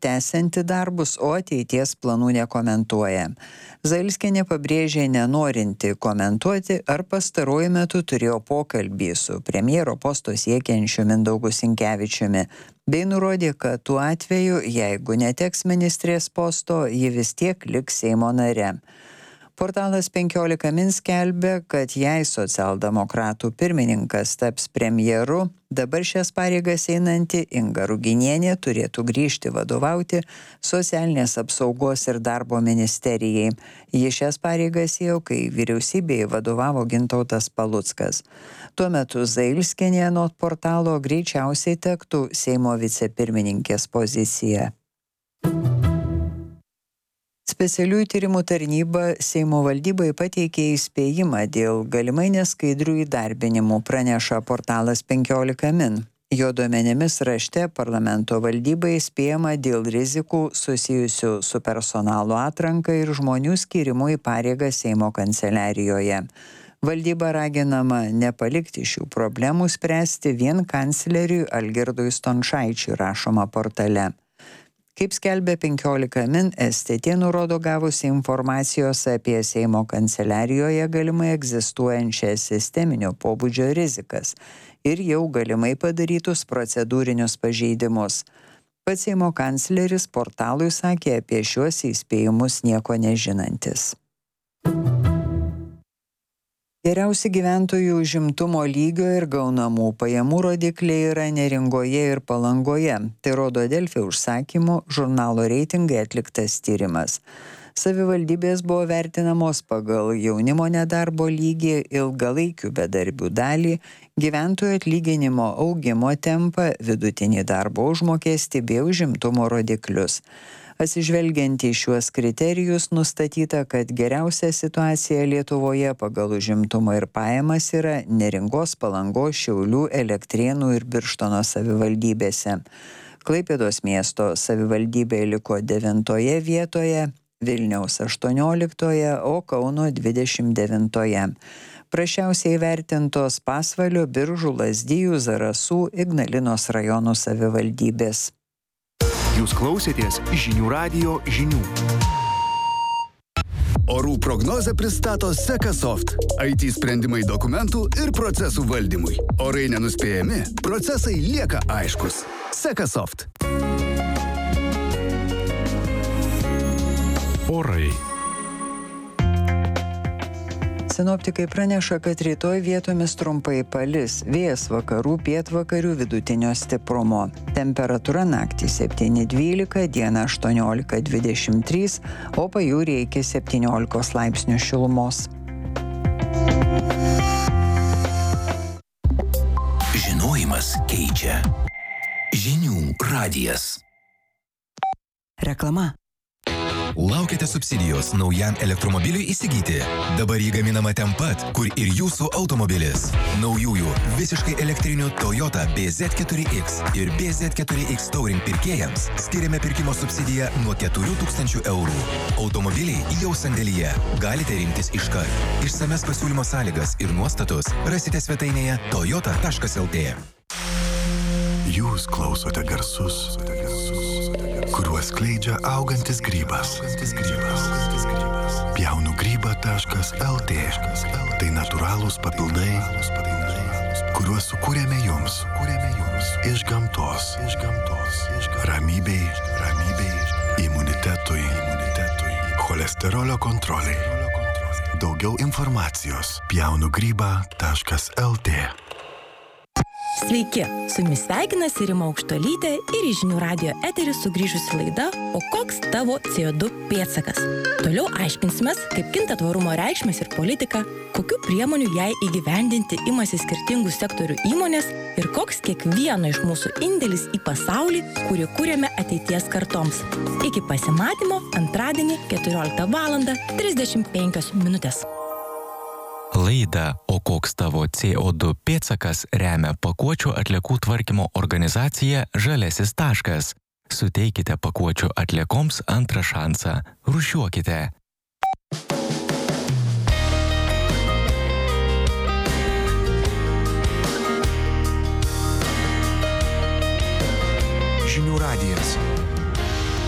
tęsianti darbus, o ateities planų nekomentuoja. Zailskienė pabrėžė nenorinti komentuoti, ar pastaruoju metu turėjo pokalbį su premjero posto siekiančiu Mindaugu Sinkevičiumi, bei nurodė, kad tuo atveju, jeigu neteks ministrės posto, ji vis tiek liks Seimo nare. Portalas 15 min skelbia, kad jei socialdemokratų pirmininkas taps premjeru, dabar šias pareigas einanti Inga Ruginienė turėtų grįžti vadovauti socialinės apsaugos ir darbo ministerijai. Ji šias pareigas ėjo, kai vyriausybėje vadovavo Gintautas Paluckas. Tuo metu Zailskienė anot portalo greičiausiai tektų Seimo vicepirmininkės pozicija. Specialiųjų tyrimų tarnyba Seimo valdybai pateikė įspėjimą dėl galimai neskaidrių įdarbinimų, praneša portalas 15 min. Jo duomenimis rašte parlamento valdybai įspėjama dėl rizikų susijusių su personalo atranka ir žmonių skirimu į pareigą Seimo kanceliarijoje. Valdyba raginama nepalikti šių problemų spręsti vien kancleriui Algirdui Stončaičiui, rašoma portale. Kaip skelbia 15 min, STT nurodo gavusi informacijos apie Seimo kanceliarijoje galimai egzistuojančias sisteminio pobūdžio rizikas ir jau galimai padarytus procedūrinius pažeidimus. Pats Seimo kancleris portalui sakė apie šiuos įspėjimus nieko nežinantis. Geriausi gyventojų užimtumo lygio ir gaunamų pajamų rodikliai yra Neringoje ir Palangoje. Tai rodo Delfi užsakymu žurnalo Reitingai atliktas tyrimas. Savivaldybės buvo vertinamos pagal jaunimo nedarbo lygį, ilgalaikių bedarbių dalį, gyventojų atlyginimo augimo tempą, vidutinį darbo užmokestį bei užimtumo rodiklius. Atsižvelgiant į šiuos kriterijus, nustatyta, kad geriausia situacija Lietuvoje pagal užimtumą ir pajamas yra Neringos, Palangos, Šiaulių, Elektrėnų ir Birštono savivaldybėse. Klaipėdos miesto savivaldybė liko 9 vietoje, Vilniaus 18, o Kauno 29. Prasčiausiai vertintos Pasvalio, Biržų, Lazdijų, Zarasų, Ignalinos rajonų savivaldybės. Jūs klausėtės Žinių radijo žinių. Orų prognozę pristato Sekasoft. IT sprendimai dokumentų ir procesų valdymui. Orai nenuspėjami, procesai lieka aiškus. Sekasoft. Orai. Sinoptikai praneša, kad rytoj vietomis trumpai palis, vėjas vakarų pietvakarių vidutinio stiprumo. Temperatūra naktį 7-12, dieną 18-23, o pajūryje iki 17 laipsnių šilumos. Žinojimas keičia. Žinių radijas. Reklama. Laukiate subsidijos naujam elektromobiliui įsigyti. Dabar jį gaminama ten pat, kur ir jūsų automobilis. Naujųjų visiškai elektrinių Toyota BZ4X ir BZ4X Touring pirkėjams skiriame pirkimo subsidiją nuo 4000 eurų. Automobiliai jau sandėlyje. Galite rinktis iškart. Išsames pasiūlymo sąlygas ir nuostatus rasite svetainėje toyota.lt. Jūs klausote garsus, kuriuos skleidžia augantis grybas. Pjaunugryba.lt. Tai natūralūs papildai, kuriuos sukūrėme jums iš gamtos. Ramybei, imunitetui, cholesterolio kontroliai. Daugiau informacijos pjaunugryba.lt. Sveiki, su jumis sveikinasi Rima Aukštuolytė ir į Žinių radijo eterį sugrįžusi laida O koks tavo CO2 pėdsakas? Toliau aiškinsimės, kaip kinta tvarumo reikšmės ir politika, kokių priemonių jai įgyvendinti imasi skirtingų sektorių įmonės ir koks kiekvieno iš mūsų indėlis į pasaulį, kurį kūrėme ateities kartoms. Iki pasimatymo antradienį 14:35. Laidą O koks tavo CO2 pėdsakas remia pakuočių atliekų tvarkymo organizacija Žaliasis taškas. Suteikite pakuočių atliekoms antrą šansą. Rūšiuokite. Žinių radijas.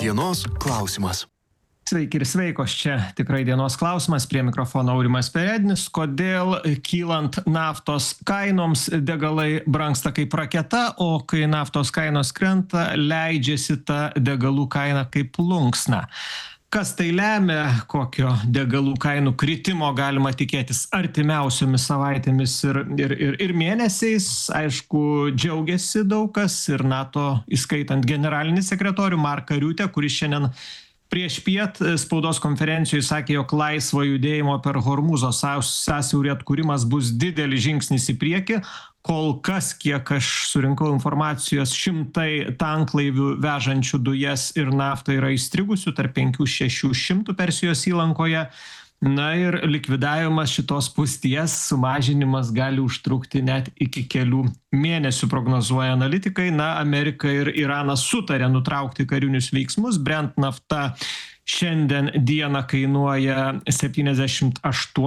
dienos klausimas. Sveiki ir sveikos, čia tikrai dienos klausimas, prie mikrofono Aurimas Perednis. Kodėl kylant naftos kainoms degalai brangsta kaip raketa, o kai naftos kainos krenta, leidžiasi ta degalų kaina kaip plunksna? Kas tai lemia, kokio degalų kainų kritimo galima tikėtis artimiausiomis savaitėmis ir mėnesiais? Aišku, džiaugiasi daug kas ir NATO, įskaitant generalinį sekretorių Marką Riutę, kuris šiandien priešpiet spaudos konferencijoje sakė, jog laisvo judėjimo per Hormūzo sąsiaurį atkūrimas bus didelis žingsnis į priekį. Kol kas, kiek aš surinkau informacijos, 100 tanklaivių vežančių dujas ir naftą yra įstrigusių tarp 500-600 Persijos įlankoje. Na ir likvidavimas šitos spūsties sumažinimas gali užtrukti net iki kelių mėnesių, prognozuoja analitikai. Na, Amerika ir Iranas sutarė nutraukti karinius veiksmus. Brent nafta šiandien dieną kainuoja $78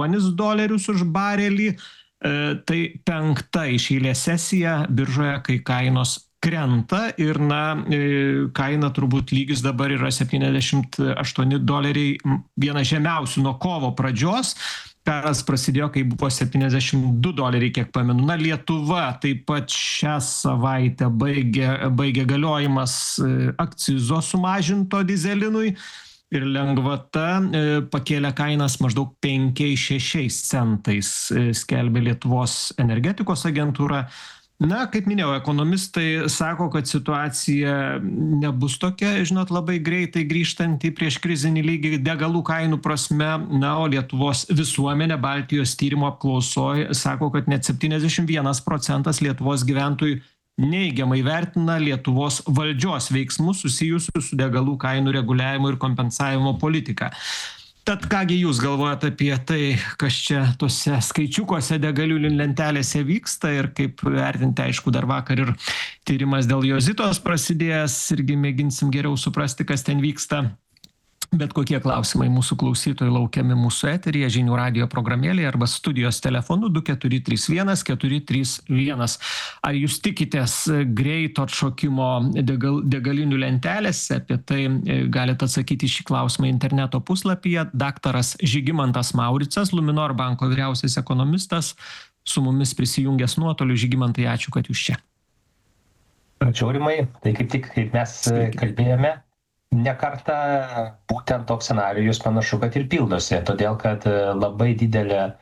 už barelį. Tai 5 iš eilės sesija biržoje, kai kainos krenta ir kaina turbūt lygis dabar yra $78, vienas žemiausių nuo kovo pradžios. Karas prasidėjo, kai buvo $72, kiek pamenu. Lietuva taip pat šią savaitę baigė galiojimas akcizo sumažinto dyzelinui. Ir lengvata pakėlė kainas maždaug 5-6 centais, skelbė Lietuvos energetikos agentūra. Na, kaip minėjau, ekonomistai sako, kad situacija nebus tokia, labai greitai grįžtanti prieš krizinį lygį degalų kainų prasme. Na, o Lietuvos visuomenė Baltijos tyrimo apklausoj sako, kad net 71% Lietuvos gyventojų neigiamai vertina Lietuvos valdžios veiksmus susijusius su degalų kainų reguliavimo ir kompensavimo politika. Tad kągi jūs galvojate apie tai, kas čia tose skaičiukuose degalių lentelėse vyksta ir kaip vertinti, aišku, dar vakar ir tyrimas dėl Jozitos prasidėjęs, irgi mėginsim geriau suprasti, kas ten vyksta. Bet kokie klausimai mūsų klausytojai laukiami mūsų eteryje, žinių radijo programėlėje arba studijos telefonu 2431 431. Ar jūs tikitės greito atšokimo degalinių lentelėse? Apie tai galite atsakyti šį klausimą interneto puslapyje. Daktaras Žygimantas Mauricas, Luminor banko vyriausias ekonomistas, su mumis prisijungęs nuotoliu. Žygimantai, ačiū, kad jūs čia. Ačiū, Aurimai. Tai kaip mes kalbėjome, ne kartą būtent toks scenarijus panašu, kad ir pildosi, todėl kad labai didelis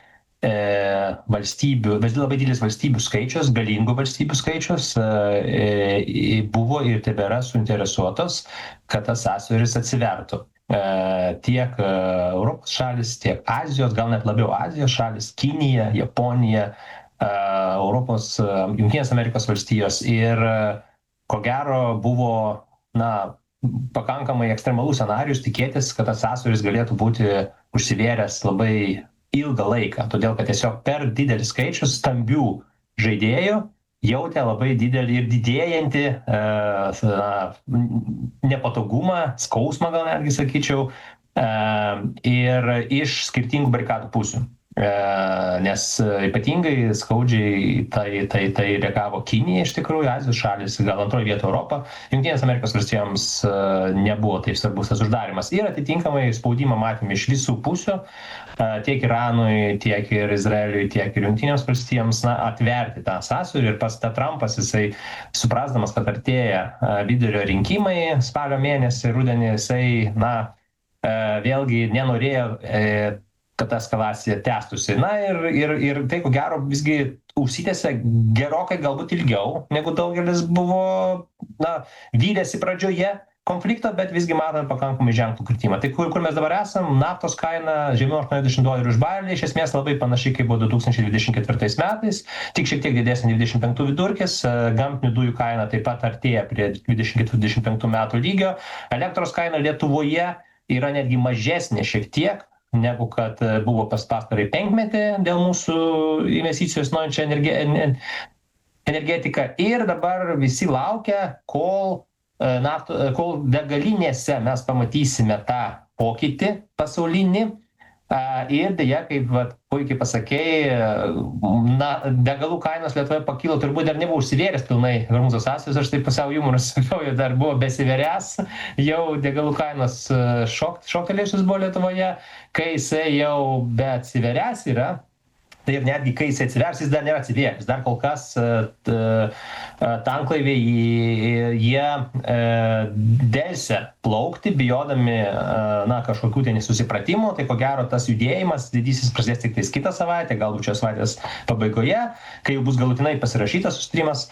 valstybių skaičius, galingų valstybių skaičius buvo ir tebėra suinteresuotos, kad tas sąsiauris atsivertų. Tiek Europos šalis, tiek Azijos, gal net labiau Azijos šalis, Kinija, Japonija, Jungtinės Amerikos valstijos ir ko gero buvo, pakankamai ekstremalus scenarijus tikėtis, kad tas sąsiauris galėtų būti užsivėręs labai ilgą laiką, todėl kad tiesiog per didelis skaičius stambių žaidėjų jautė labai didelį ir didėjantį nepatogumą, skausmą gal netgi sakyčiau, ir iš skirtingų barikadų pusių. Nes ypatingai skaudžiai tai reagavo Kinija, iš tikrųjų, Azijos šalis, gal antroji vieta Europa, Jungtinės Amerikos valstijoms nebuvo taip svarbus tas uždarimas. Ir atitinkamai spaudimą matėme iš visų pusių, tiek Iranui, tiek ir Izraeliui, tiek ir Jungtinėms valstijoms atverti tą sąsiaurį. Ir pats Trumpas, jisai suprasdamas, kad artėja vidurio rinkimai spalio mėnesį, rudenį, jisai vėlgi nenorėjo kad ta eskalacija tęstųsi. Ir tai, ko gero, visgi užsitęsė gerokai galbūt ilgiau, negu daugelis buvo vylėsi pradžioje konflikto, bet visgi matant pakankamai ženklų kritimą. Tai kur mes dabar esam, naftos kaina žemiau $80 už barelį, iš esmės labai panašiai kaip buvo 2024 metais, tik šiek tiek didesnė 25 vidurkis, gamtinių dujų kaina taip pat artėja prie 2025 metų lygio, elektros kaina Lietuvoje yra netgi mažesnė šiek tiek, negu kad buvo pastarąjį penkmetį dėl mūsų investicijos nuojančią energetiką. Ir dabar visi laukia, kol degalinėse mes pamatysime tą pokytį pasaulinį, Ir dėja, kaip puikiai pasakėjai, degalų kainos Lietuvoje pakilo, turbūt dar nebuvo užsivėręs pilnai Hormūzo sąsiauris, aš taip pusiau jumoras sakiau, dar buvo besivėręs, jau degalų kainos šoktelėjusios buvo Lietuvoje, kai jisai jau beatsivėręs yra. Tai ir netgi, kai jis atsivers, jis dar nėra atsivėręs. Dar kol kas tanklaiviai, jie dėlsia plaukti, bijodami kažkokių tai nesusipratimų. Tai ko gero tas judėjimas didysis prasidės tik tais kitą savaitę, galbūt šios savaitės pabaigoje, kai jau bus galutinai pasirašytas susitarimas,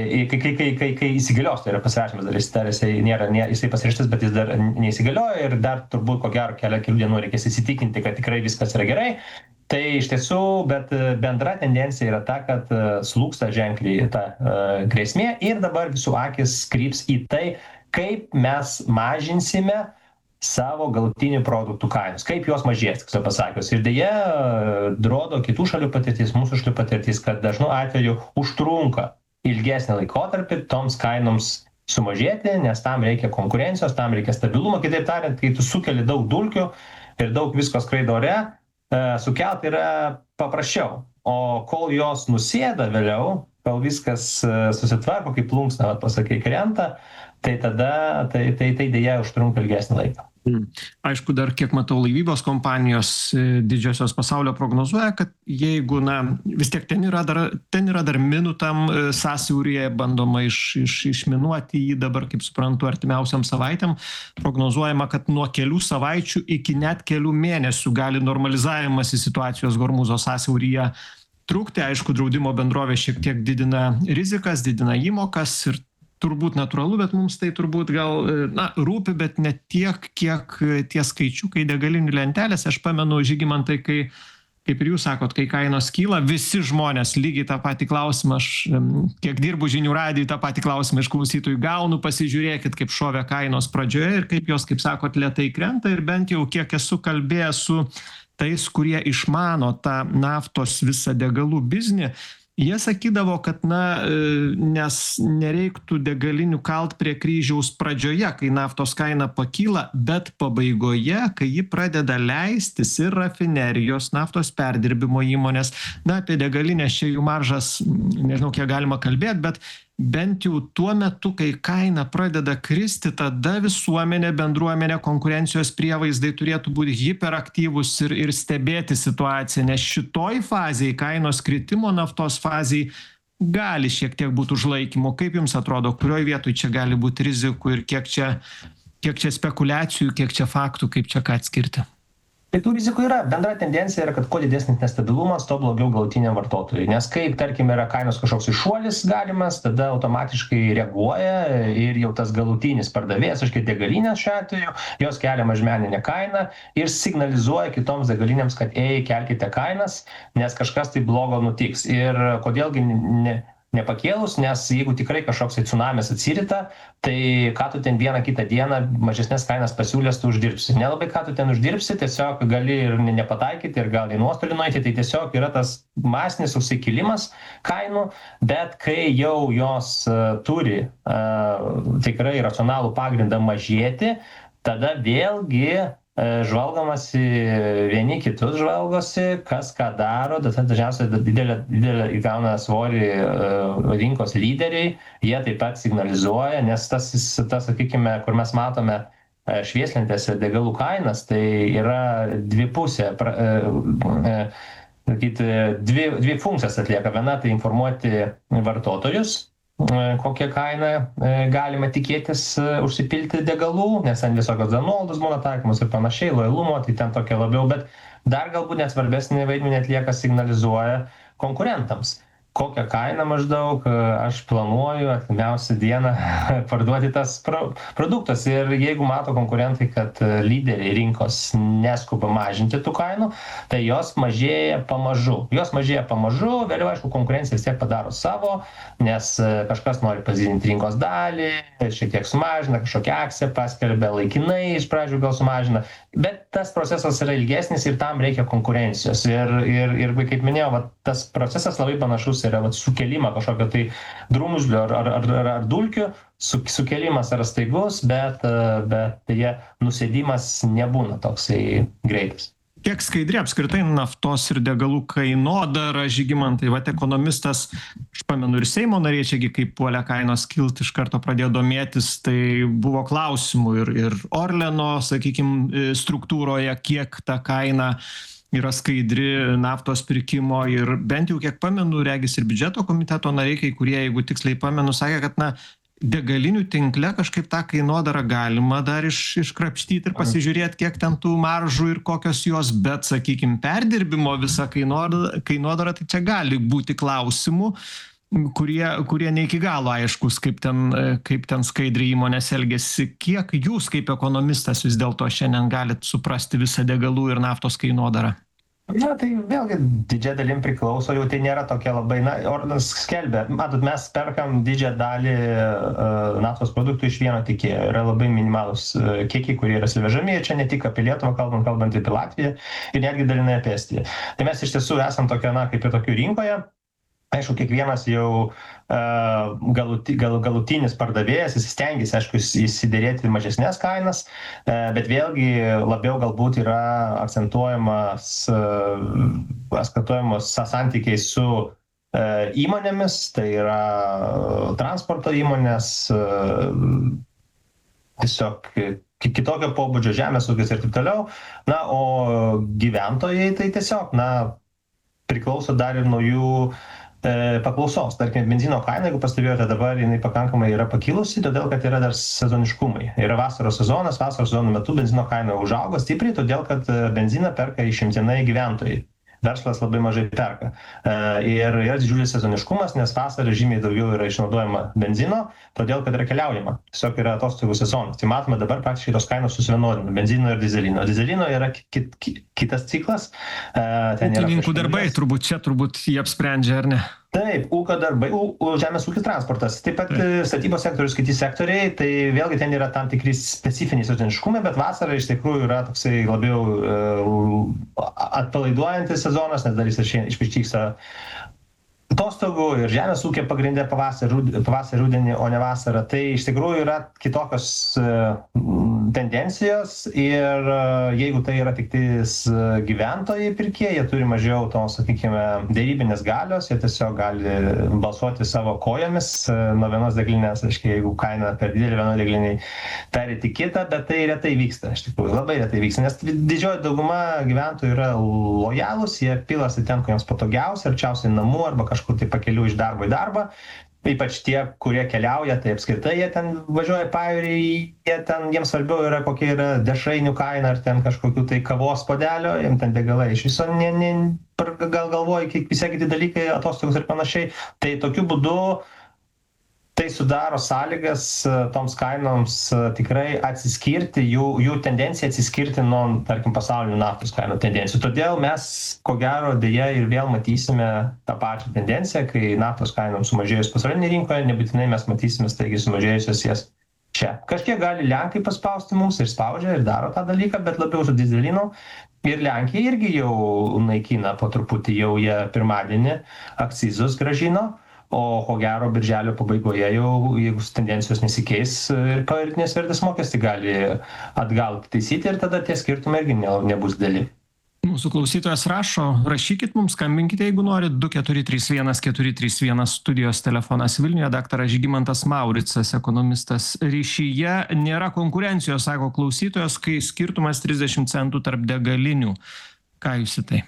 kai įsigalios, tai yra pasirašymas, dar jisai pasirašytas, bet jis dar neįsigaliojo ir dar turbūt ko gero kelių dienų reikės įsitikinti, kad tikrai viskas yra gerai. Tai iš tiesų, bet bendra tendencija yra ta, kad slūgsta ženkliai ta grėsmė ir dabar visų akis kryps į tai, kaip mes mažinsime savo galutinių produktų kainos, kaip jos mažės, tiksliau pasakius. Ir dėja, rodo kitų šalių patirtis, mūsų šalių patirtis, kad dažnu atveju užtrunka ilgesnį laikotarpį toms kainoms sumažėti, nes tam reikia konkurencijos, tam reikia stabilumo. Kitaip tariant, kai tu sukeli daug dulkių ir daug visko skraido ore, sukelt yra paprasčiau, o kol jos nusėda vėliau, kol viskas susitvarko, kaip plunksna, pasakai, krenta, tai tada tai dėja užtrunka ilgesnį laiką. Aišku, dar kiek matau, laivybos kompanijos didžiosios pasaulio prognozuoja, kad jeigu, vis tiek ten yra dar minutam sąsiauryje bandoma išminuoti jį dabar, kaip suprantu, artimiausiam savaitėm, prognozuojama, kad nuo kelių savaičių iki net kelių mėnesių gali normalizavimas į situacijos Hormūzo sąsiauryje trukti. Aišku, draudimo bendrovė šiek tiek didina rizikas, didina įmokas ir turbūt natūralu, bet mums tai turbūt gal rūpi, bet ne tiek, kiek tie skaičiukai degalinių lentelės. Aš pamenu, Žygimantai, kaip ir jūs sakot, kai kainos kyla, visi žmonės lygiai tą patį klausimą, aš kiek dirbu žinių radijuj, tą patį klausimą iš klausytojų gaunu, pasižiūrėkit, kaip šovė kainos pradžioje ir kaip jos, kaip sakot, lėtai krenta. Ir bent jau kiek esu kalbėjęs su tais, kurie išmano tą naftos visą degalų biznį, jie sakydavo, kad nes nereiktų degalinių kalt prie kryžiaus pradžioje, kai naftos kaina pakyla, bet pabaigoje, kai ji pradeda leistis ir rafinerijos, naftos perdirbimo įmonės, apie degalinės čia jų maržas, nežinau, kiek galima kalbėti, bet bent jau tuo metu, kai kaina pradeda kristi, tada visuomenė, bendruomenė, konkurencijos prievaizdai turėtų būti hiperaktyvūs ir stebėti situaciją, nes šitoj fazėje, kainos kritimo naftos fazėje, gali šiek tiek būti užlaikymo. Kaip jums atrodo, kurioje vietoje čia gali būti rizikų ir kiek čia spekulacijų, kiek čia faktų, kaip čia ką atskirti? Tai tų rizikų yra. Bendra tendencija yra, kad kuo didesnis nestabilumas, to blogiau galutiniam vartotojui. Nes kaip, tarkim, yra kainos kažkoks iššuolis galimas, tada automatiškai reaguoja ir jau tas galutinis pardavėjas, degalinės šiuo atveju, jos kelia mažmeninę kainą ir signalizuoja kitoms degalinėms, kad kelkite kainas, nes kažkas tai blogo nutiks. Ir kodėlgi nepakėlus, nes jeigu tikrai kažkoks tsunamis atsirita, tai ką tu ten vieną kitą dieną mažesnės kainas pasiūlės, tu uždirbsi. Nelabai ką tu ten uždirbsi, tiesiog gali ir nepataikyti ir gal į nuostolį nueiti, tai tiesiog yra tas masinis užsikilimas kainų, bet kai jau jos turi tikrai racionalų pagrindą mažėti, tada vėlgi žvalgomasi, vieni kitus žvalgosi, kas ką daro, dažniausiai didelę įgauna svorį rinkos lyderiai, jie taip pat signalizuoja, nes tas, sakykime, kur mes matome švieslentėse degalų kainas, tai yra dvipusė, dvi funkcijas atlieka. Viena tai informuoti vartotojus, kokią kainą galima tikėtis užsipilti degalų, nes ten visokios nuolaidos būna taikomos ir panašiai, lojalumo, tai ten tokia labiau, bet dar galbūt net svarbesnį vaidmenį atlieka, signalizuoja konkurentams. Kokią kainą maždaug aš planuoju artimiausią dieną parduoti tas produktas. Ir jeigu mato konkurentai, kad lyderiai rinkos neskuba mažinti tų kainų, tai jos mažėja pamažu. Vėliau, aišku, konkurencija vis tiek padaro savo, nes kažkas nori padidinti rinkos dalį, šiek tiek sumažina, kažkokią akciją paskelbia, laikinai iš pradžių gal sumažina, bet tas procesas yra ilgesnis ir tam reikia konkurencijos. Ir kaip minėjau, tas procesas labai panašus yra sukelimą kažkokio tai drumžlio ar dulkių, sukelimas yra staigus, bet jie nusėdimas nebūna toksai greitas. kiek skaidri apskritai naftos ir degalų kainodara, Žygimantai, vat ekonomistas, aš pamenu ir Seimo nariai, čiagi kaip puolė kainos kilt, iš karto pradėjo domėtis, tai buvo klausimų ir Orleno, sakykime, struktūroje, kiek ta kaina yra skaidri naftos pirkimo ir bent jau kiek pamenu, regis ir biudžeto komiteto nariai, kai kurie, jeigu tiksliai pamenu, sakė, kad na, degalinių tinkle kažkaip tą kainodarą galima dar iškrapštyti ir pasižiūrėti, kiek ten tų maržų ir kokios jos, bet, sakykime, perdirbimo visa kainodara, tai čia gali būti klausimų, kurie ne iki galo aiškus, kaip ten skaidriai įmonės elgesi. Kiek jūs kaip ekonomistas vis dėlto šiandien galit suprasti visą degalų ir naftos kainodarą? Na, tai vėlgi didžia dalim priklauso, jau tai nėra tokia labai, na, Orlenas skelbia, matot, mes perkam didžią dalį naftos produktų iš vieno tiekėjo, yra labai minimalus kiekiai, kurie yra suvežami, čia ne tik apie Lietuvą kalbant apie Latviją ir netgi dalinai apie Estiją. Tai mes iš tiesų esam tokia, na, kaip ir tokių rinkoje. Aišku, kiekvienas jau galutinis pardavėjas, jis stengiasi, aišku, įsidėrėti mažesnės kainas, bet vėlgi labiau galbūt yra akcentuojamos santykiai su įmonėmis, tai yra transporto įmonės, tiesiog kitokio pobūdžio žemės ūkis ir taip toliau. Na, o gyventojai tai tiesiog, na, priklauso dar ir nuo jų paklausos. Tarkim, benzino kaina, jeigu pastebėjote dabar, jinai pakankamai yra pakilusi, todėl kad yra dar sezoniškumai. Yra vasaros sezono metu benzino kaina užaugo stipriai, todėl kad benziną perka išimtinai gyventojai. Verslas labai mažai perka. Ir yra didžiulis sezoniškumas, nes vasarą žymiai daugiau yra išnaudojama benzino, todėl kad yra keliaujama. Tiesiog yra atostogų sezonas. Tai matome dabar praktiškai tos kainos susivienodina, benzino ir dizelino. Dizelino yra kitas ciklas. Ūkininkų darbai, turbūt jie apsprendžia, ar ne? Taip, ūkio darbai, žemės ūkis transportas, taip pat statybos sektorius, kiti sektoriai, tai vėlgi ten yra tam tikri specifiniai sezoniškumai, bet vasara iš tikrųjų yra toksai labiau atpalaiduojantis sezonas, nes dalis išvyksta atostogų ir žemės ūkio pagrindė pavasarį, rudenį, o ne vasarą. Tai iš tikrųjų yra kitokios tendencijos ir jeigu tai yra tik gyventojai pirkėjai, jie turi mažiau to, sakykime, dėrybinės galios, jie tiesiog gali balsuoti savo kojomis nuo vienos degalinės, aiškiai, jeigu kaina per didelė vienoj degaliniai perėti kitą, bet tai retai vyksta, iš tikrųjų, labai retai vyksta, nes didžioji dauguma gyventojų yra lojalūs, jie pilasi ten, kur jiems patogiausia, arčiausiai namų arba kažkur tai pakelių iš darbo į darbą. Ypač tie, kurie keliauja, tai apskritai jie ten važiuoja pajūrį, jiems svarbiau yra kokia yra dešrainių kaina ar ten kažkokių tai kavos puodelio, jiems ten degalai iš viso gal galvoja, visi kiti dalykai, atostogos ir panašiai. Tai tokiu būdu tai sudaro sąlygas toms kainoms tikrai atsiskirti, jų tendencija atsiskirti nuo, tarkim, pasaulinių naftos kainų tendencijų. Todėl mes, ko gero, dėja ir vėl matysime tą pačią tendenciją, kai naftos kainoms sumažėjus pasaulinėje rinkoje, nebūtinai mes matysime staigiai sumažėjusios jas čia. Kažkiek gali Lenkai paspausti mums ir spaudžia ir daro tą dalyką, bet labiau su dyzelinu. Ir Lenkija irgi jau naikina po truputį, jau jie pirmadienį akcizus grąžino. O ko gero, birželio pabaigoje jau, jeigu tendencijos nesikeis, pridėtinės vertės mokestį gali atgal taisyti ir tada tie skirtumai irgi nebus dideli. Mūsų klausytojas rašykit mums, skambinkite, jeigu norit, 2431 studijos telefonas Vilniuje, daktaras Žygimantas Mauricas, ekonomistas ryšyje. Nėra konkurencijos, sako klausytojas, kai skirtumas 30 centų tarp degalinių. Ką jūs į tai?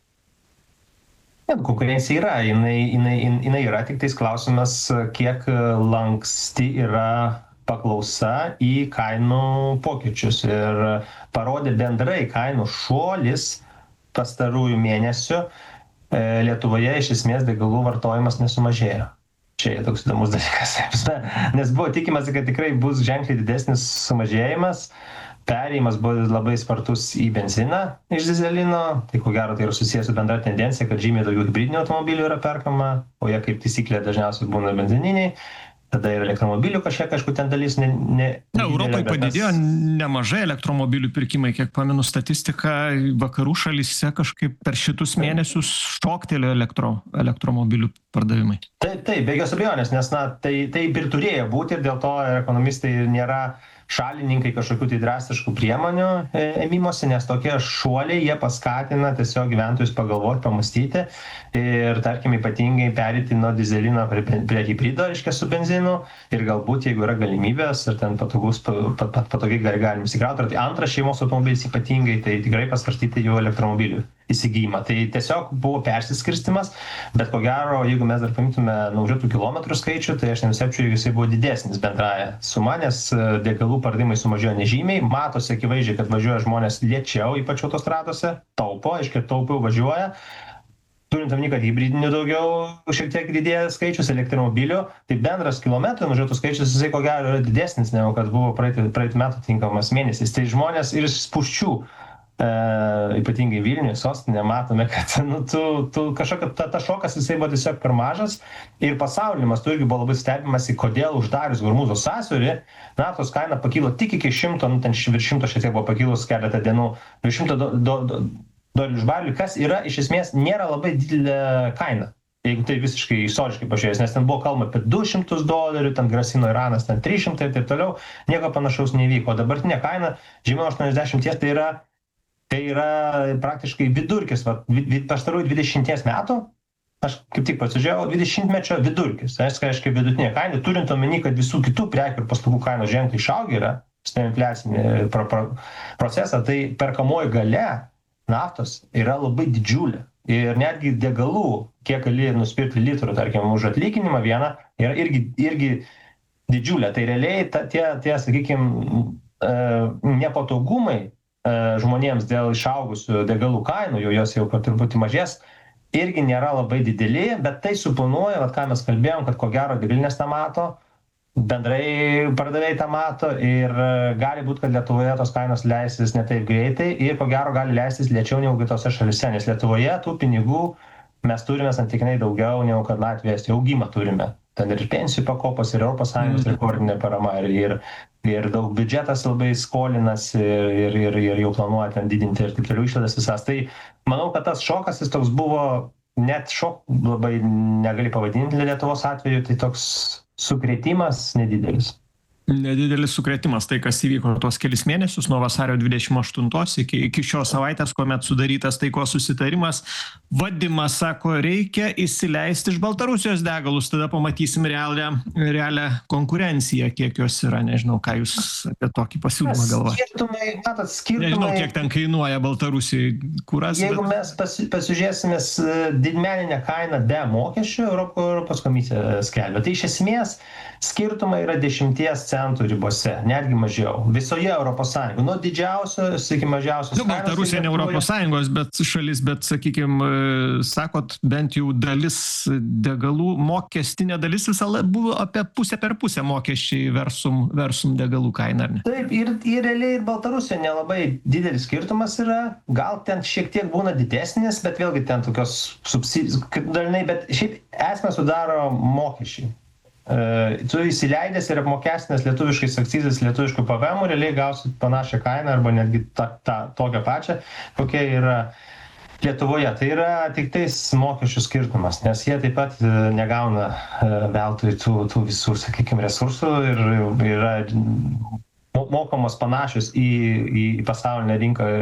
Konkurencija yra, jinai yra, tik tais klausimas, kiek lanksti yra paklausa į kainų pokyčius. Ir parodė bendrai kainų šuolis pastarųjų mėnesių, Lietuvoje iš esmės degalų vartojimas nesumažėjo. Čia toks įdomus dalykas, nes buvo tikimasi, kad tikrai bus ženkliai didesnis sumažėjimas. Perėjimas buvo labai spartus į benziną iš dyzelino, tai ko gero tai yra susijęs su bendra tendencija, kad žymiai daugiau hibridinių automobilių yra perkama, o jie kaip taisyklė dažniausiai būna benzininiai, tada ir elektromobilių kažkur ten dalis Europai padidėjo nemažai elektromobilių pirkimai, kiek pamenu statistiką, vakarų šalyse kažkaip per šitus mėnesius šoktelėjo elektromobilių pardavimai. Taip, be jokios abejonės, nes tai ir turėjo būti ir dėl to ekonomistai nėra šalininkai kažkokių tai drastiškų priemonių ėmimosi, nes tokie šuoliai jie paskatina tiesiog gyventojus pagalvoti, pamastyti ir, tarkim, ypatingai perėti nuo dizelino prie hibrido, reiškia, su benzinu ir galbūt, jeigu yra galimybės ir ten patogiai galim įsikrauti. Tai antras šeimos automobilis ypatingai, tai tikrai pasvarstyti jų elektromobilių įsigijimą. Tai tiesiog buvo persiskirstimas, bet ko gero, jeigu mes dar paimtume nuvažiuotų kilometrų skaičių, tai aš nenustebčiau, jeigu jisai buvo didesnis bendraja suma, nes degalų pardavimai sumažėjo nežymiai, matosi akivaizdžiai, kad važiuoja žmonės lėčiau, ypač autostradose, taupo, aiškiai taupiau važiuoja. Turint omeny, kad hibridinių daugiau šiek tiek didėja skaičius elektromobilių, tai bendras kilometrų nuvažiuotų skaičius jisai ko gero yra didesnis, negu kad buvo praeitų metų tinkamas mėnesis. Tai žmonės ir spūsčių, ypatingai Vilniuje, sostinė, matome, kad kažkokia ta šokas jisai buvo tiesiog per mažas ir pasaulyje mastu irgi buvo labai stebimasi, kodėl uždarius Hormūzo sąsiaurį naftos kaina pakilo tik iki 100, ten virš 100 šiek tiek buvo pakilus keletą dienų, virš 100 dolerių už barelį, kas yra iš esmės nėra labai didelė kaina. Jeigu tai visiškai istoriškai pažiūrėjus, nes ten buvo kalbama apie $200, ten grasino Iranas, ten 300 ir taip toliau, nieko panašaus nevyko. Dabartinė kaina žemiau 80, tai yra praktiškai vidurkis, pastarųjų 20 metų, aš kaip tik pasižiūrėjau, 20-mečio vidurkis, tai reiškia vidutinė kaina, turint omeny, kad visų kitų prekių ir paslaugų kainos ženkliai išaugę yra, infliacinį procesą, tai perkamoji galia naftos yra labai didžiulė. Ir netgi degalų, kiek gali nusipirkti litrų, tarkim, už atlyginimą vieną, yra irgi didžiulė. Tai realiai tie sakykime, nepatogumai žmonėms dėl išaugusių degalų kainų, jos jau truputį mažės, irgi nėra labai dideli, bet tai suponuoja, ką mes kalbėjom, kad ko gero degalinės tą mato, bendrai pardavėjai tą mato ir gali būti, kad Lietuvoje tos kainos leisis ne taip greitai ir ko gero gali leistis lėčiau negu kitose šalise, nes Lietuvoje tų pinigų mes turime santykinai daugiau negu kad Latvijos, augimą turime. Ten ir pensijų pakopos, ir ES rekordinė parama, ir daug biudžetas labai skolinas, ir jau planuoja ten didinti ir taip toliau išlaidas visas. Tai manau, kad tas šokas jis toks buvo, net labai negali pavadinti Lietuvos atveju, tai toks sukrėtimas nedidelis. Nedidelis sukrėtimas, tai kas įvyko tuos kelis mėnesius nuo vasario 28 iki šios savaitės, kuomet sudarytas taikos susitarimas. Vadimas sako, reikia įsileisti iš Baltarusijos degalus, tada pamatysim realią konkurenciją, kiek jos yra. Nežinau, ką jūs apie tokį pasiūlymą galvojate. Skirtumai. Nežinau, kiek ten kainuoja Baltarusijai kuras. Jeigu mes pasižiūrėsime didmeninę kainą be mokesčių, Europos komisija skelbia. Tai iš esmės skirtumai yra 10 centų ribose, netgi mažiau. Visoje Europos Sąjungoje. Nuo didžiausios iki mažiausios. Baltarusija ne Europos Sąjungos, bet šalis, bet, sakykime, sakot, bent jau dalis degalų, mokestinė dalis visą buvo apie pusę per pusę mokesčiai versum degalų kaina, ar ne? Taip, ir realiai ir Baltarusija nelabai didelis skirtumas yra. Gal ten šiek tiek būna didesnis, bet vėlgi ten tokios subsidijos, kaip dažnai, bet šiaip esmę sudaro mokesčiai. Tu įsileidęs ir apmokestinęs lietuviškais akcizais, lietuviškų PVM, realiai gausi panašią kainą arba netgi tokią pačią, kokia yra Lietuvoje. Tai yra tik tais mokesčių skirtumas, nes jie taip pat negauna veltui tų visų, sakykime, resursų ir yra mokamos panašios į pasaulinę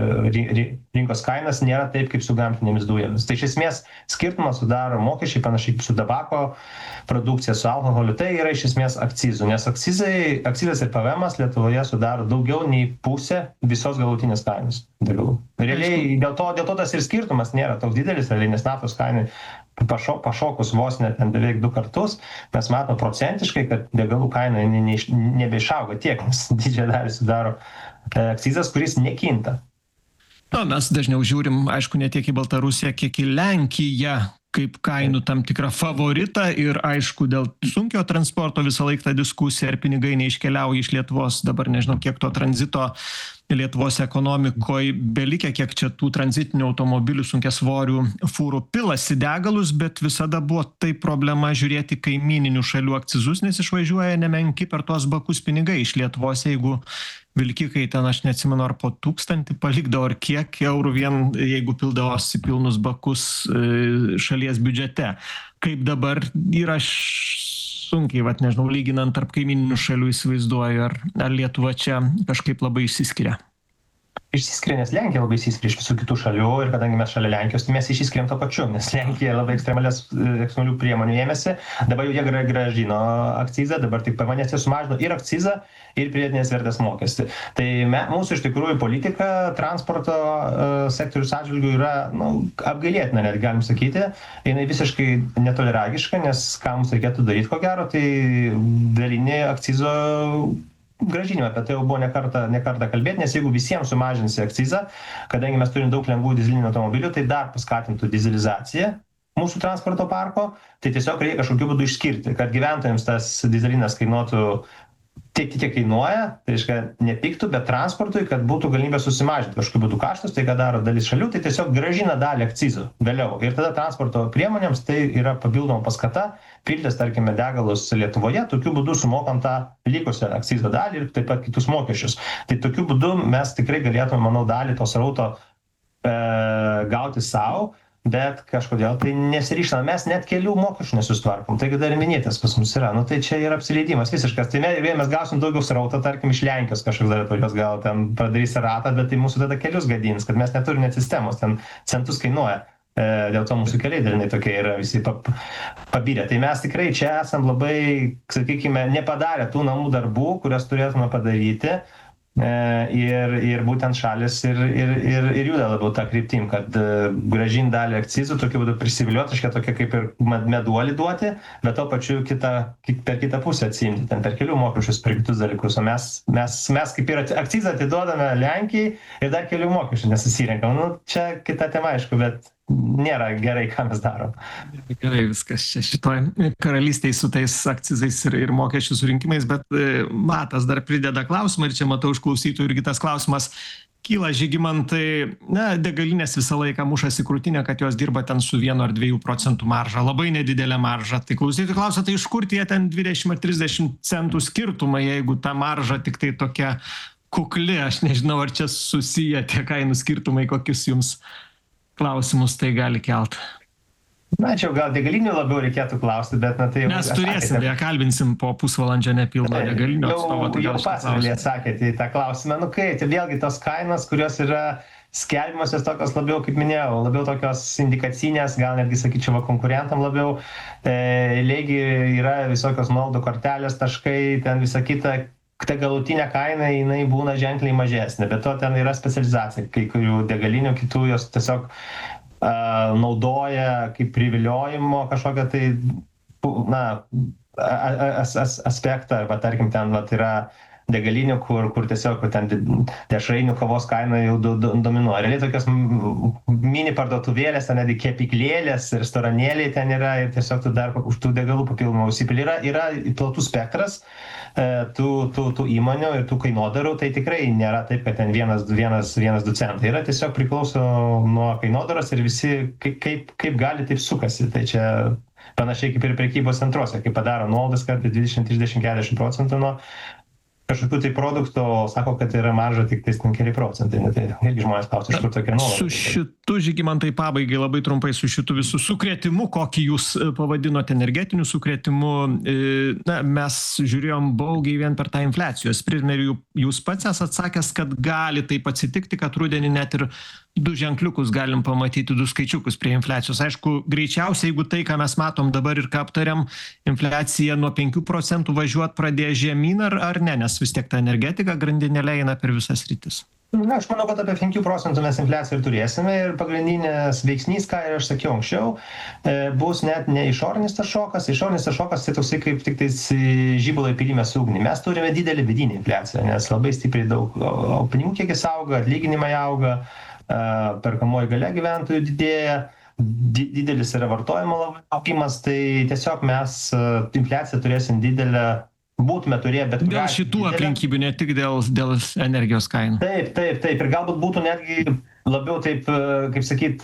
rinkos kainas, nėra taip kaip su gamtinėmis dujomis. Tai iš esmės skirtumą sudaro mokesčiai panašiai kaip su tabako produkcija, su alkoholiu. Tai yra iš esmės akcizų, nes akcizas ir PVMas Lietuvoje sudaro daugiau nei pusę visos galutinės kainos degalų. Realiai dėl to tas ir skirtumas nėra toks didelis, realiai, nes naftos kainai pašokus vos net beveik 2 kartus, mes matome procentiškai, kad degalų kaina nebeišauga tiek, nes didžiąją dalį sudaro akcizas, kuris nekinta. Mes dažniau žiūrim, aišku, ne tiek į Baltarusiją, kiek į Lenkiją, kaip kainų tam tikrą favoritą ir aišku, dėl sunkio transporto visą laiką ta diskusija, ar pinigai neiškeliauja iš Lietuvos, dabar nežinau, kiek to tranzito Lietuvos ekonomikoje belikę, kiek čia tų tranzitinių automobilių sunkiasvorių fūrų pilasi degalus, bet visada buvo tai problema žiūrėti kaimyninių šalių akcizus, nes išvažiuoja nemenki per tuos bakus pinigai iš Lietuvos, jeigu vilkikai ten, aš neatsimenu, ar po 1000 palikdavo, ar kiek eurų vien, jeigu pildavosi pilnus bakus šalies biudžete. Kaip dabar yra sunkiai, vat nežinau, lyginant tarp kaimyninių šalių įsivaizduoju, ar Lietuva čia kažkaip labai išsiskiria. Išsiskiria, nes Lenkija labai išsiskiria iš visų kitų šalių ir kadangi mes šalia Lenkijos, tai mes išsiskiriam to pačiu, nes Lenkija labai ekstremalių priemonių ėmėsi, dabar jau jie grąžino akcizą, dabar tik PVM sumažino ir akcizą, ir pridėtinės vertės mokestį. Tai mūsų iš tikrųjų politika transporto sektoriaus atžvilgių yra apgailėtina, net galim sakyti, jinai visiškai netoleragiška, nes ką mums reikėtų daryti, ko gero, tai dalinį akcizo grąžinimą, apie tai jau buvo ne kartą kalbėti, nes jeigu visiems sumažinsi akcizą, kadangi mes turim daug lengvų dizelinių automobilių, tai dar paskatintų dizelizaciją mūsų transporto parko, tai tiesiog reikia kažkokiu būdu išskirti, kad gyventojams tas dizelinas kainuotų tiek kainuoja, tai reiškia nepiktų, bet transportui, kad būtų galimybė susimažinti kažkokiu būdu kaštus, tai ką daro dalis šalių, tai tiesiog grąžina dalį akcizų vėliau. Ir tada transporto priemonėms tai yra papildoma paskata piltis, tarkime, degalus Lietuvoje, tokiu būdu sumokant tą likusią akcizo dalį ir taip pat kitus mokesčius. Tai tokiu būdu mes tikrai galėtume, manau, dalį to srauto gauti savo, bet kažkodėl tai nesiryžtame, mes net kelių mokesčių nesusitvarkom, taigi dar minėtas pas mus yra, tai čia yra apsileidimas visiškas, tai mes gausim daugiau srauto, tarkim, iš Lenkijos kažkoks dar atvažiuos, gal ten padarys ratą, bet tai mūsų tada kelius gadins, kad mes neturim net sistemos, ten centus kainuoja, dėl to mūsų keliai dalinai tokie yra visi pabyrę. Tai mes tikrai čia esam labai, sakykime, nepadarę tų namų darbų, kurias turėtume padaryti. Ir būtent šalis ir juda labiau tą kryptim, kad grąžint dalį akcizų, tokiu būdu prisiviliuoti, tokia kaip ir meduolį duoti, bet to pačiu per kitą pusę atsiimti, ten per kelių mokesčius, per kitus dalykus. O mes kaip ir akcizą atiduodame Lenkijai ir dar kelių mokesčių nesusirenkam. Čia kita tema, aišku, bet nėra gerai, ką mes darom. Gerai viskas čia šitoj karalystėj su tais akcizais ir mokesčių surinkimais, bet Matas dar prideda klausimą ir čia matau iš klausytojų irgi tas klausimas kyla, Žygimantai, degalinės visą laiką mušasi krūtinę, kad jos dirba ten su 1 ar 2% marža, labai nedidelė marža. Tai klausytojai klausia, tai iš kur tie ten 20 ar 30 centų skirtumai, jeigu ta marža tik tai tokia kukli, aš nežinau, ar čia susiję tie kainų skirtumai, kokius jums klausimus tai gali kelt. Na, čia gal degalinių labiau reikėtų klausti, bet tai jau... Mes turėsim, kalbinsim po pusvalandžio nepilno degalinio atstovo. Jau pasvalį atsakėte į tą klausimą. Tai vėlgi tos kainos, kurios yra skelbimosios tokios labiau, kaip minėjau, labiau tokios indikacinės, gal netgi sakyčiau konkurentam labiau. Lygi yra visokios nuolaidų kortelės, taškai, ten visa kita. Ta galutinė kaina, jinai būna ženkliai mažesnė, bet to ten yra specializacija, kai kurių degalinių, kitų jos tiesiog naudoja kaip priviliojimo kažkokią tai aspektą, arba tarkim ten yra degalinių, kur tiesiog ten dešrainių kavos kaina jau dominuoja. Realiai tokios mini parduotuvėlės, netgi kepyklėlės, restoranėliai ten yra ir tiesiog tu dar už tų degalų papildomą užsipili. Yra platus spektras tų įmonių ir tų kainodarų, tai tikrai nėra taip, kad ten 1-2 centai. Yra tiesiog priklauso nuo kainodaros ir visi kaip gali, taip sukasi. Tai čia panašiai kaip ir prekybos centruose, kai padaro nuolaidas kartais 20, 30, 40% nuo kažkokių tai produktų, sako, kad yra marža tik tais keli procentai. Tai irgi žmonės klausia, iš kur tokia nuolaida. Su šitu, Žygimantai, pabaigai labai trumpai, su šitu visų sukrėtimu, kokį jūs pavadinote energetiniu sukrėtimu, mes žiūrėjom baugiai vien per tą infliacijos prizmę ir jūs pats esat sakęs, kad gali taip atsitikti, kad rudenį net ir 2 ženkliukus galim pamatyti, 2 skaičiukus prie infliacijos. Aišku, greičiausiai, jeigu tai, ką mes matom dabar ir ką aptariam, infliacija nuo 5% važiuot pradėjo žemyn ar ne, nes vis tiek ta energetika grandinėlė eina per visas rytis. Na, aš manau, kad apie 5% mes infliaciją ir turėsime ir pagrindinės veiksnys, ką aš sakiau anksčiau, bus net ne išorinis tas šokas. Išorinis tas šokas tai toksai kaip tik tais žibalo įpylimas ugnį. Mes turime didelį vidinį infliaciją, nes labai stipriai daug pinigų kiekis auga, atlyginimai auga, perkamoji galia gyventojų didėja, didelis yra vartojimo augimas, tai tiesiog mes infliaciją turėsim didelę, būtume turėję, bet... Dėl šitų aplinkybių, ne tik dėl energijos kainų. Taip, ir galbūt būtų netgi labiau taip, kaip sakyt,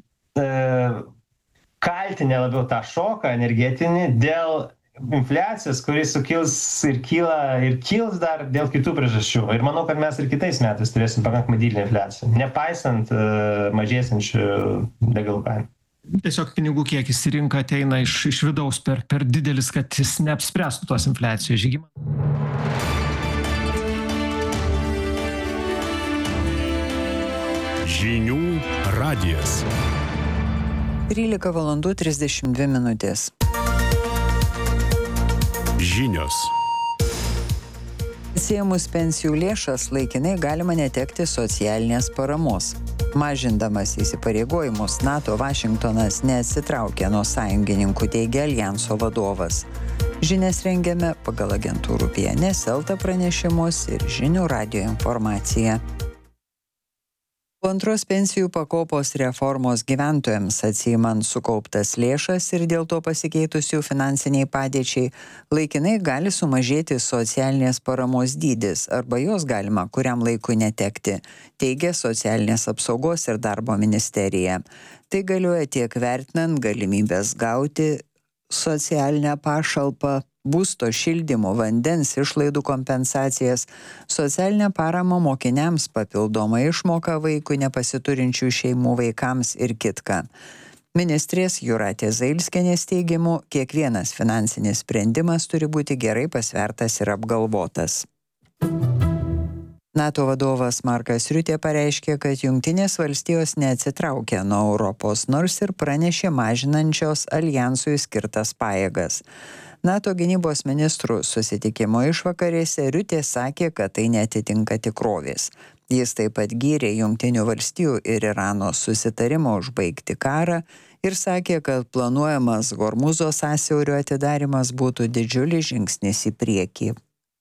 kaltinę labiau tą šoką energetinį dėl infliacijos, kuris sukils ir kils dar dėl kitų priežasčių. Ir manau, kad mes ir kitais metais turėsim pakankamai didelę infliaciją, nepaisant mažėsiančių degalų kainų. tiesiog pinigų kiekis į rinką ateina iš vidaus per didelis, kad jis neapspręstų tos infliacijos. Žygimantas. Žinių radijas. 13:32. Žinios. Atsiėmus pensijų lėšas laikinai galima netekti socialinės paramos. Mažindamas įsipareigojimus, NATO Vašingtonas neatsitraukia nuo sąjungininkų, teigia aljanso vadovas. Žinias rengiame pagal agentūrų PNS LT pranešimus ir Žinių radijo informaciją. Po antros pensijų pakopos reformos gyventojams atsiimant sukauptas lėšas ir dėl to pasikeitus jų finansiniai padėčiai, laikinai gali sumažėti socialinės paramos dydis arba jos galima kuriam laikui netekti, teigia Socialinės apsaugos ir darbo ministerija. Tai galioja tiek vertinant galimybės gauti socialinę pašalpą, būsto šildymo, vandens išlaidų kompensacijas, socialinę paramą mokiniams, papildomą išmoką vaikui nepasiturinčių šeimų vaikams ir kitką. Ministrės Jūratės Zailskienės teigimu, kiekvienas finansinis sprendimas turi būti gerai pasvertas ir apgalvotas. NATO vadovas Markas Riutė pareiškė, kad Jungtinės valstijos neatsitraukia nuo Europos, nors ir pranešė mažinančios aljansui skirtas pajėgas. NATO gynybos ministrų susitikimo išvakarėse Riutė sakė, kad tai neatitinka tikrovės. Jis taip pat gyrė Jungtinių valstijų ir Irano susitarimą užbaigti karą ir sakė, kad planuojamas Hormuzo sąsiaurio atidarimas būtų didžiulis žingsnis į priekį.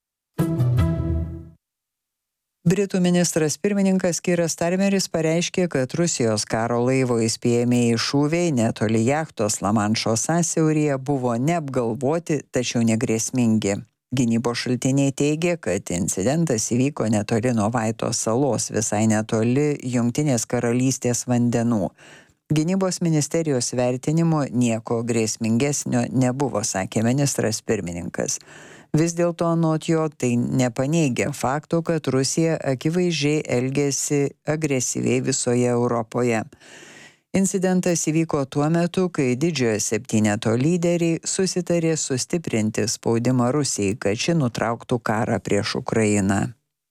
Britų ministras pirmininkas Keiras Starmeris pareiškė, kad Rusijos karo laivo įspėjamieji šūviai netoli jachtos Lamanšo sąsiauryje buvo neapgalvoti, tačiau negrėsmingi. Gynybos šaltiniai teigė, kad incidentas įvyko netoli nuo Vaitos salos, visai netoli Jungtinės karalystės vandenų. Gynybos ministerijos vertinimu nieko grėsmingesnio nebuvo, sakė ministras pirmininkas. Vis dėlto anot jo tai nepaneigia fakto, kad Rusija akivaizdžiai elgėsi agresyviai visoje Europoje. Incidentas įvyko tuo metu, kai didžiojo septyneto lyderiai susitarė sustiprinti spaudimą Rusijai, kad ši nutrauktų karą prieš Ukrainą.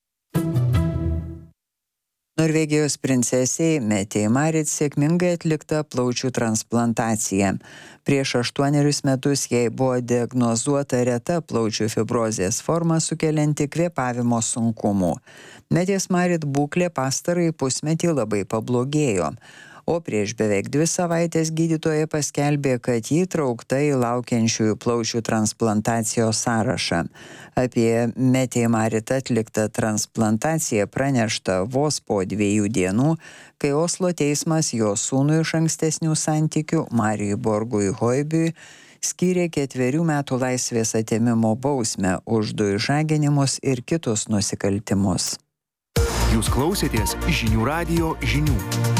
Norvegijos princesei Metei Marit sėkmingai atlikta plaučių transplantacija. Prieš 8 metus jai buvo diagnozuota reta plaučių fibrozės forma sukelianti kvėpavimo sunkumų. Metės Marit būklė pastarąjį pusmetį labai pablogėjo, o prieš beveik 2 savaitės gydytoja paskelbė, kad ji įtraukta į laukiančiųjų plaučių transplantacijos sąrašą. Apie Metei Marit atliktą transplantaciją pranešta vos po 2 dienų, kai Oslo teismas jo sūnui iš ankstesnių santykių Marijui Borgui Hoibiui skyrė 4 metų laisvės atėmimo bausmę už 2 išžaginimus ir kitus nusikaltimus. Jūs klausėtės Žinių radijo žinių.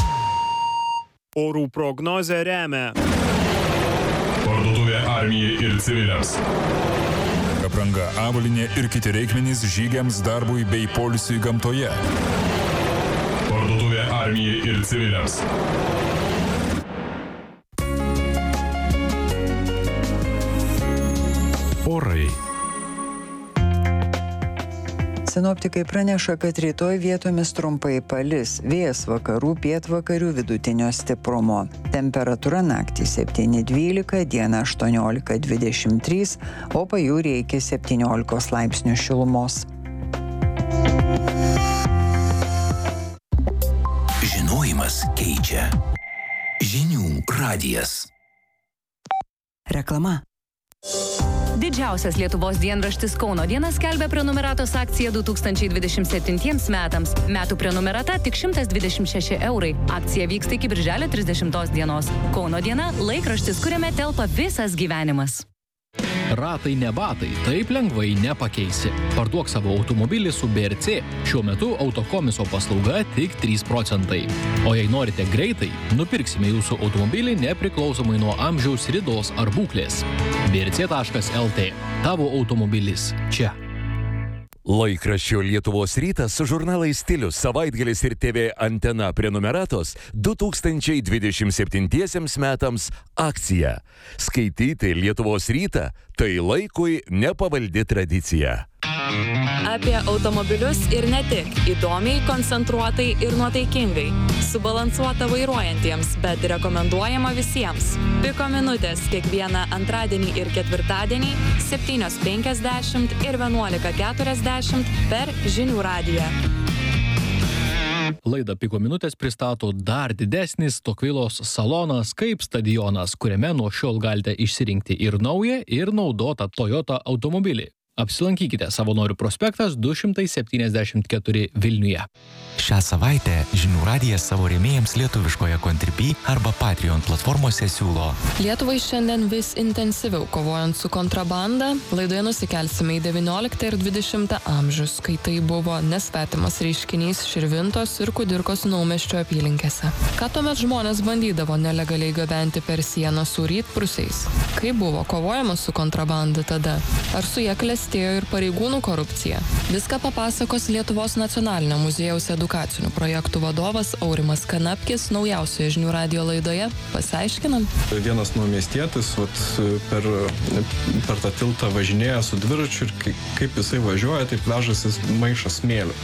Orų prognozę remia Parduotuvė armijai ir civiliams. Apranga, avalynė ir kiti reikmenys žygiams, darbui bei poilsiui gamtoje. Parduotuvė armijai ir civiliams. Orai. Sinoptikai praneša, kad rytoj vietomis trumpai palis, vėjas vakarų pietvakarių vidutinio stiprumo. Temperatūra naktį 7-12, dieną 18-23, o pajūryje iki 17 laipsnių šilumos. Žinojimas keičia. Žinių radijas. Reklama. Didžiausias Lietuvos dienraštis Kauno diena skelbia prenumeratos akciją 2027 metams. Metų prenumerata tik 126 eurai. Akcija vyksta iki birželio 30 dienos. Kauno diena – laikraštis, kuriame telpa visas gyvenimas. Ratai ne batai, taip lengvai nepakeisi. Parduok savo automobilį su BRC. Šiuo metu autokomiso paslauga tik 3%. O jei norite greitai, nupirksime jūsų automobilį nepriklausomai nuo amžiaus, ridos ar būklės. brc.lt. Tavo automobilis čia. Laikraščio Lietuvos rytas su žurnalais Stilius, Savaitgalis ir TV Antena prenumeratos 2027 metams akcija. Skaityti Lietuvos rytą – tai laikui nepavaldi tradicija. Apie automobilius ir ne tik. Įdomiai, koncentruotai ir nuotaikingai. Subalansuota vairuojantiems, bet rekomenduojama visiems. Piko minutės kiekvieną antradienį ir ketvirtadienį 7:50 ir 11:40 per Žinių radiją. Laidą Piko minutės pristato dar didesnis Tokvilos salonas kaip stadionas, kuriame nuo šiol galite išsirinkti ir naują, ir naudotą Toyota automobilį. Apsilankykite Savanorių prospektas 274 Vilniuje. Šią savaitę Žinių radijas savo rėmėjams lietuviškoje Contribui arba Patreon platformose siūlo. Lietuvai šiandien vis intensyviau kovojant su kontrabanda, laidoje nusikelsime į 19 ir 20 amžius, kai tai buvo nesvetimas reiškinys Širvintos ir Kudirkos Naumiesčio apylinkėse. Ką tuomet žmonės bandydavo nelegaliai gabenti per sieną su rytprūsiais? Kaip buvo kovojama su kontrabanda tada? Ar su ja klestėjo ir pareigūnų korupcija? Viską papasakos Lietuvos nacionalinio muziejaus edukacinių projektų vadovas Aurimas Kanapkis naujausioje Žinių radijo laidoje. Pasiaiškinam. Vienas naumiestietis per tą tiltą važinėja su dviračiu ir kaip jisai važiuoja, taip vežasi maišą smėlių.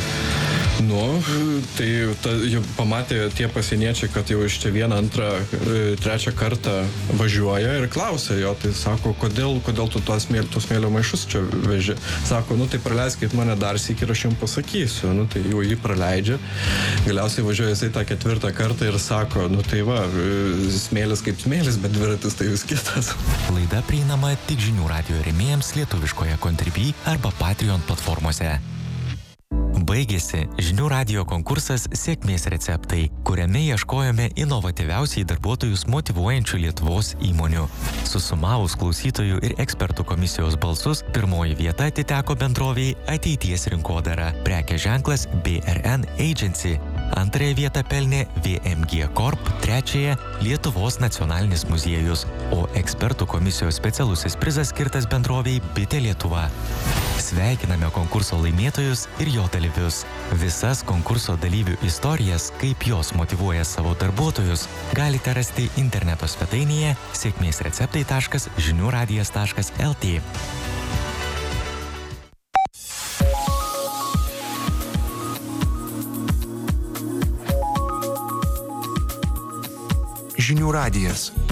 Tai jau pamatė tie pasieniečiai, kad jau iš čia vieną, antrą, trečią kartą važiuoja ir klausia jo, tai sako, kodėl tu tos smėlio maišus čia veži? Sako, tai praleiskit mane dar sykį ir aš jums pasakysiu. Tai jau jį praleidžia. Galiausiai važiuoja jisai tą ketvirtą kartą ir sako, tai va, smėlis kaip smėlis, bet dviratis tai vis kitas. Laida prieinama tik Žinių radijo rėmėjams lietuviškoje Contribui arba Patreon platformose. Baigėsi Žinių radijo konkursas Sėkmės receptai, kuriame ieškojome inovatyviausiai darbuotojus motyvuojančių Lietuvos įmonių. Susumavus klausytojų ir ekspertų komisijos balsus, pirmoji vieta atiteko bendrovei Ateities rinkodara, prekės ženklas BRN Agency. Antrąją vietą pelnė VMG Corp, trečiąją Lietuvos nacionalinis muziejus, o ekspertų komisijos specialusis prizas skirtas bendrovei Bitė Lietuva. Sveikiname konkurso laimėtojus ir jo dalyvius. Visas konkurso dalyvių istorijas, kaip jos motyvuoja savo darbuotojus, galite rasti interneto svetainėje sėkmėsreceptai.žiniuradijas.lt. Žinių radijas.